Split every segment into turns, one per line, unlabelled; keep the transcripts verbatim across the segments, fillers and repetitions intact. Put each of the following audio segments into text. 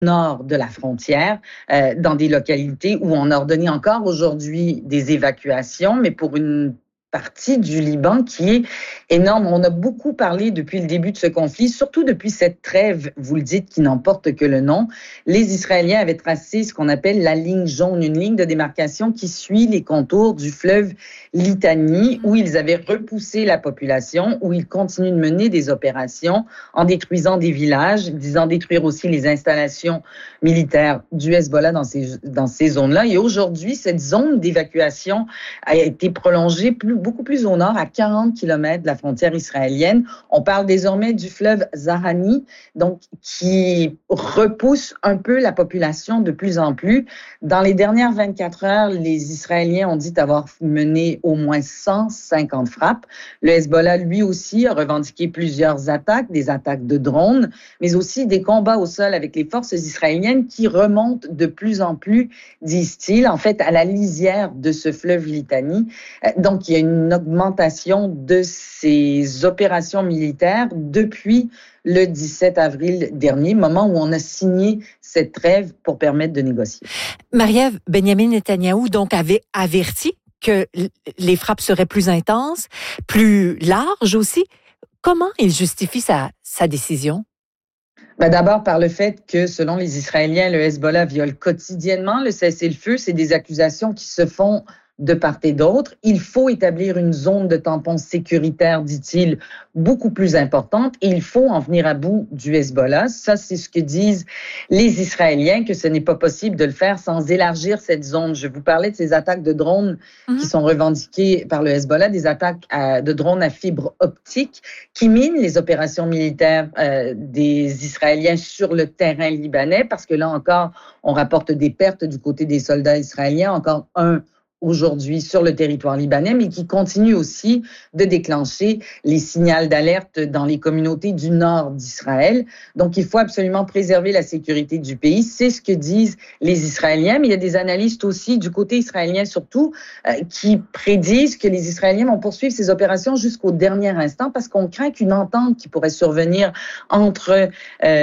nord de la frontière, euh, dans des localités où on a ordonné encore aujourd'hui des évacuations, mais pour une partie du Liban qui est énorme. On a beaucoup parlé depuis le début de ce conflit, surtout depuis cette trêve, vous le dites, qui n'emporte que le nom. Les Israéliens avaient tracé ce qu'on appelle la ligne jaune, une ligne de démarcation qui suit les contours du fleuve Litani, où ils avaient repoussé la population, où ils continuent de mener des opérations en détruisant des villages, disant détruire aussi les installations militaires du Hezbollah dans ces, dans ces zones-là. Et aujourd'hui, cette zone d'évacuation a été prolongée plus beaucoup plus au nord, à quarante kilomètres de la frontière israélienne. On parle désormais du fleuve Zahani, donc qui repousse un peu la population de plus en plus. Dans les dernières vingt-quatre heures, les Israéliens ont dit avoir mené au moins cent cinquante frappes. Le Hezbollah, lui aussi, a revendiqué plusieurs attaques, des attaques de drones, mais aussi des combats au sol avec les forces israéliennes qui remontent de plus en plus, disent-ils, en fait, à la lisière de ce fleuve Litani. Donc, il y a une une augmentation de ces opérations militaires depuis le dix-sept avril dernier, moment où on a signé cette trêve pour permettre de négocier.
Marie-Ève, Benyamin Netanyahou donc avait averti que les frappes seraient plus intenses, plus larges aussi. Comment il justifie sa, sa décision?
Ben d'abord par le fait que, selon les Israéliens, le Hezbollah viole quotidiennement le cessez-le-feu. C'est des accusations qui se font de part et d'autre. Il faut établir une zone de tampon sécuritaire, dit-il, beaucoup plus importante, et il faut en venir à bout du Hezbollah. Ça, c'est ce que disent les Israéliens, que ce n'est pas possible de le faire sans élargir cette zone. Je vous parlais de ces attaques de drones mm-hmm. qui sont revendiquées par le Hezbollah, des attaques à, de drones à fibre optique qui minent les opérations militaires euh, des Israéliens sur le terrain libanais, parce que là encore, on rapporte des pertes du côté des soldats israéliens, encore un aujourd'hui sur le territoire libanais, mais qui continue aussi de déclencher les signaux d'alerte dans les communautés du nord d'Israël. Donc, il faut absolument préserver la sécurité du pays. C'est ce que disent les Israéliens, mais il y a des analystes aussi, du côté israélien surtout, euh, qui prédisent que les Israéliens vont poursuivre ces opérations jusqu'au dernier instant parce qu'on craint qu'une entente qui pourrait survenir entre euh,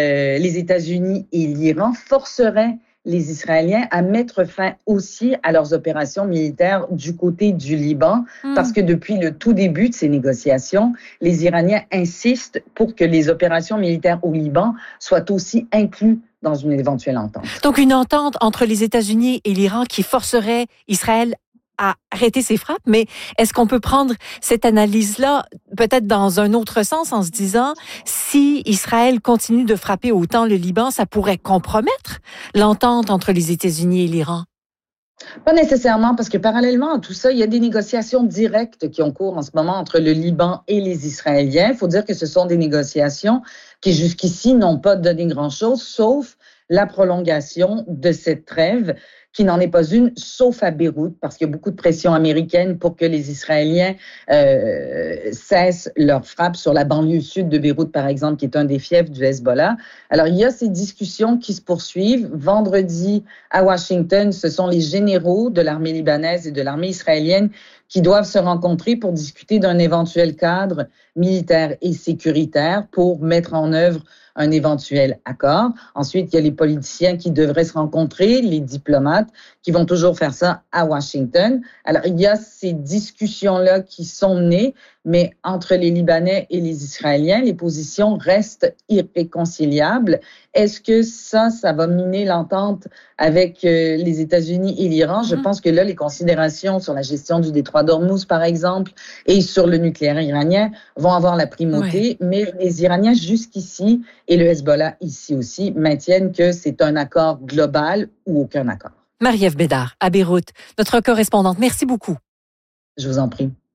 les États-Unis et l'Iran forcerait les Israéliens à mettre fin aussi à leurs opérations militaires du côté du Liban, mmh. parce que depuis le tout début de ces négociations, les Iraniens insistent pour que les opérations militaires au Liban soient aussi incluses dans une éventuelle entente.
Donc une entente entre les États-Unis et l'Iran qui forcerait Israël à arrêter ses frappes, mais est-ce qu'on peut prendre cette analyse-là peut-être dans un autre sens en se disant si Israël continue de frapper autant le Liban, ça pourrait compromettre l'entente entre les États-Unis et l'Iran?
Pas nécessairement, parce que parallèlement à tout ça, il y a des négociations directes qui ont cours en ce moment entre le Liban et les Israéliens. Il faut dire que ce sont des négociations qui jusqu'ici n'ont pas donné grand-chose, sauf la prolongation de cette trêve, qui n'en est pas une, sauf à Beyrouth, parce qu'il y a beaucoup de pression américaine pour que les Israéliens euh, cessent leurs frappes sur la banlieue sud de Beyrouth, par exemple, qui est un des fiefs du Hezbollah. Alors, il y a ces discussions qui se poursuivent. Vendredi, à Washington, ce sont les généraux de l'armée libanaise et de l'armée israélienne qui doivent se rencontrer pour discuter d'un éventuel cadre militaire et sécuritaire pour mettre en œuvre un éventuel accord. Ensuite, il y a les politiciens qui devraient se rencontrer, les diplomates qui vont toujours faire ça à Washington. Alors, il y a ces discussions-là qui sont nées, mais entre les Libanais et les Israéliens, les positions restent irréconciliables. Est-ce que ça, ça va miner l'entente avec euh, les États-Unis et l'Iran? Je pense que là, les considérations sur la gestion du détroit d'Ormuz, par exemple, et sur le nucléaire iranien vont avoir la primauté, ouais. mais les Iraniens jusqu'ici, et le Hezbollah ici aussi, maintiennent que c'est un accord global ou aucun accord.
Marie-Ève Bédard, à Beyrouth, notre correspondante. Merci beaucoup.
Je vous en prie.